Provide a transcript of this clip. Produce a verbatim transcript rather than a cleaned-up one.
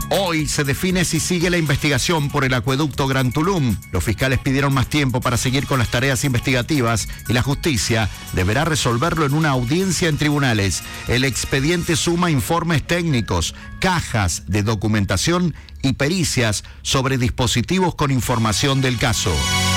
Hoy se define si sigue la investigación por el acueducto Gran Tulum. Los fiscales pidieron más tiempo para seguir con las tareas investigativas y la justicia deberá resolverlo en una audiencia en tribunales. El expediente suma informes técnicos, cajas de documentación y pericias sobre dispositivos con información del caso.